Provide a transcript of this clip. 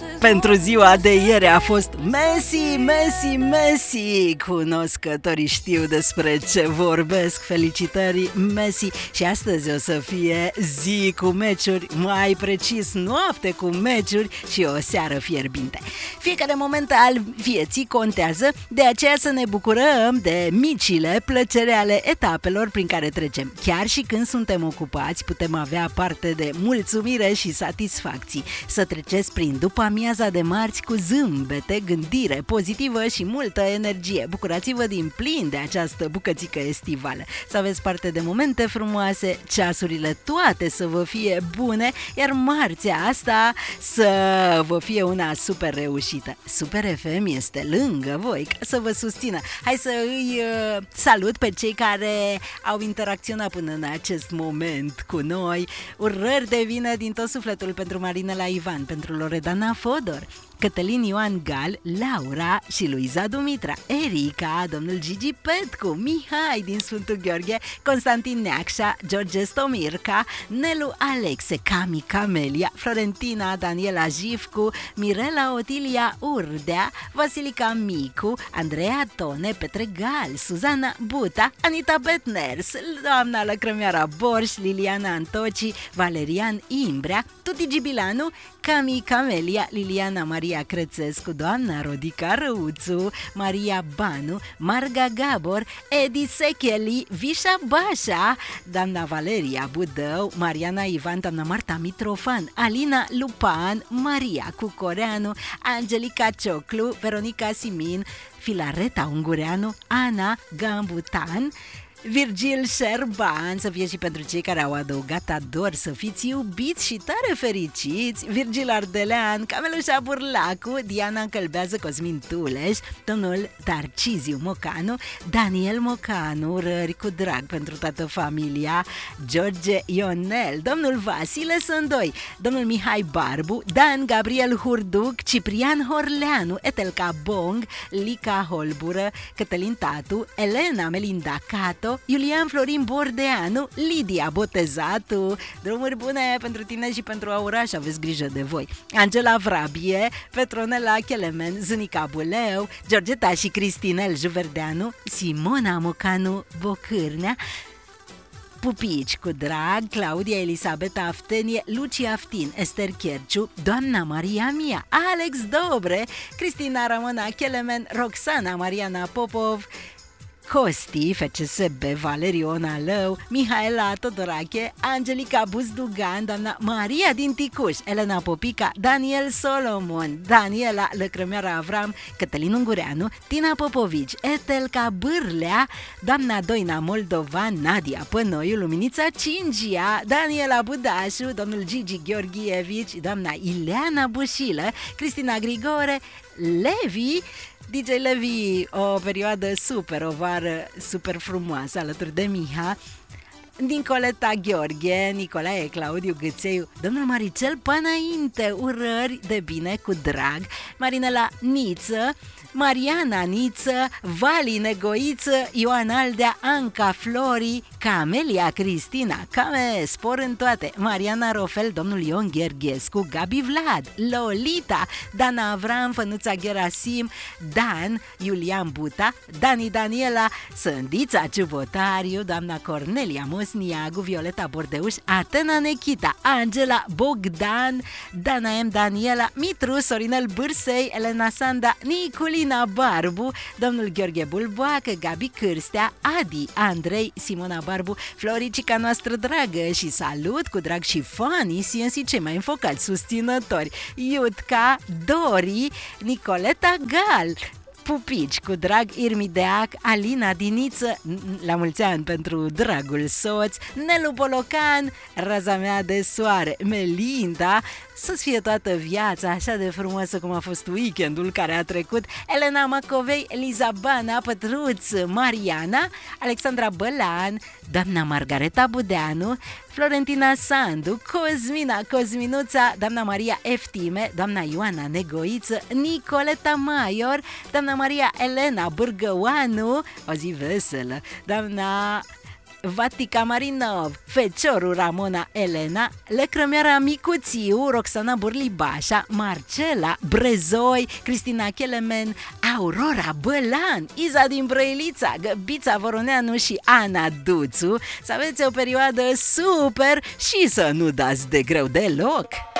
Pentru ziua de ieri a fost Messi, Messi, Messi. Cunoscătorii știu despre ce vorbesc. Felicitări, Messi. Și astăzi o să fie zi cu meciuri, mai precis noapte cu meciuri și o seară fierbinte. Fiecare moment al vieții contează, de aceea să ne bucurăm de micile plăceri ale etapelor prin care trecem. Chiar și când suntem ocupați, putem avea parte de mulțumire și satisfacții. Să treceți prin după amiaza de marți cu zâmbete, gândire pozitivă și multă energie. Bucurați-vă din plin de această bucățică estivală. Să aveți parte de momente frumoase, ceasurile toate să vă fie bune, iar marțea asta să vă fie una super reușită. Super FM este lângă voi ca să vă susțină. Hai să îi salut pe cei care au interacționat până în acest moment cu noi. Urări de vină din tot sufletul pentru Marinela Ivan, pentru Loredana Fodor, Cătălin Ioan Gal, Laura și Luiza Dumitra, Erica, domnul Gigi Petcu, Mihai din Sfântul Gheorghe, Constantin Neacșa, George Stomirca, Nelu Alexe, Cami Camelia, Florentina Daniela Jifcu, Mirela Otilia Urdea, Vasilica Micu, Andreea Tone, Petre Gal, Suzana Buta, Anita Betners, doamna Lăcrămioara Borș, Liliana Antoci, Valerian Imbrea, Tuti Gibilanu, Cami Camelia, Liliana Maria Crețescu, doamna Rodica Răuțu, Maria Banu, Marga Gabor, Edi Secheli, Vișa Bașa, doamna Valeria Budău, Mariana Ivan, doamna Marta Mitrofan, Alina Lupan, Maria Cucoreanu, Angelica Cioclu, Veronica Simin, Filareta Ungureanu, Ana Gambutan, Virgil Șerban, să fie și pentru cei care au adăugat ador, să fiți iubiți și tare fericiți, Virgil Ardelean, Camelușa Burlacu, Diana Încălbează, Cosmin Tuleș, domnul Tarciziu Mocanu, Daniel Mocanu, rări cu drag pentru toată familia, George Ionel, domnul Vasile Sândoi, domnul Mihai Barbu, Dan Gabriel Hurduc, Ciprian Horleanu, Etelca Bong, Lica Holbură, Cătălin Tatu, Elena Melinda Cato, Iulian Florin Bordeanu, Lidia Botezatu, drumuri bune pentru tine și pentru Auraș, aveți grijă de voi, Angela Vrabie, Petronela Chelemen, Zânica Buleu, Georgeta și Cristinel Juverdeanu, Simona Mocanu Bocârnea, pupici cu drag, Claudia Elisabeta Aftenie, Lucia Aftin, Ester Cherciu, doamna Maria Mia, Alex Dobre, Cristina Ramona Chelemen, Roxana Mariana Popov, Costi, FCSB, Valeriona Lău, Mihaela Todorache, Angelica Buzdugan, doamna Maria din Ticuș, Elena Popica, Daniel Solomon, Daniela Lăcrămioara Avram, Cătălin Ungureanu, Tina Popovici, Etelca Bârlea, doamna Doina Moldovan, Nadia Pănoiu, Luminița Cingia, Daniela Budașu, domnul Gigi Gheorghievici, doamna Ileana Bușilă, Cristina Grigore, Levi, DJ Levi, o perioadă super, o vară super frumoasă alături de Miha, Nicoleta Gheorghe, Nicolae Claudiu Gâțeiu, domnul Maricel Panainte, urări de bine cu drag, Marinela Niță, Mariana Niță, Vali Negoiță, Ioan Aldea, Anca Flori, Camelia Cristina, Came, spor în toate, Mariana Rofel, domnul Ion Gherghescu, Gabi Vlad, Lolita, Dana Avram, Fănuța Gerasim, Dan, Iulian Buta, Dani Daniela, Sândița Ciubotariu, doamna Cornelia Mosniagu, Violeta Bordeuș, Atena Nechita, Angela Bogdan, Dana M. Daniela, Mitru, Sorinel Bârsei, Elena Sanda, Niculina Barbu, domnul Gheorghe Bulboacă, Gabi Cârstea, Adi, Andrei, Simona Barbu, Floricica noastră dragă și salut cu drag și fanii CNC, cei mai înfocați susținători, Iutca, Dori, Nicoleta Gal, pupici cu drag, Irmi Deac, Alina Diniță, la mulți ani pentru dragul soț, Nelu Bolocan, raza mea de soare, Melinda, să-ți fie toată viața așa de frumoasă cum a fost weekendul care a trecut, Elena Macovei, Eliza Bana, Pătruț, Mariana, Alexandra Bălan, doamna Margareta Budeanu, Florentina Sandu, Cosmina Cosminuța, doamna Maria Eftime, doamna Ioana Negoiță, Nicoleta Maior, doamna Maria Elena Bârgăoanu, o zi veselă, doamna Vatica Marinov, Fecioru Ramona Elena, Lecrămeara Micuțiu, Roxana Burlibașa, Marcela Brezoi, Cristina Chelemen, Aurora Bălan, Iza din Brăilița, Găbița Voroneanu și Ana Duțu. Să aveți o perioadă super și să nu dați de greu deloc!